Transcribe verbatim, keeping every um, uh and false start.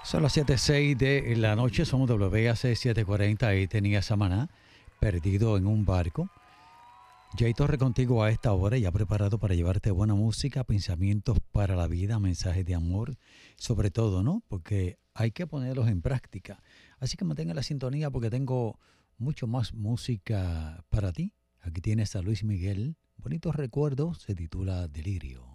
Son las siete seis de la noche, somos W A C setecientos cuarenta, ahí tenía Samaná, perdido en un barco. Jay Torre contigo a esta hora, ya preparado para llevarte buena música, pensamientos para la vida, mensajes de amor, sobre todo, ¿no? Porque hay que ponerlos en práctica. Así que mantenga la sintonía porque tengo mucho más música para ti. Aquí tienes a Luis Miguel, Bonitos Recuerdos, se titula Delirio.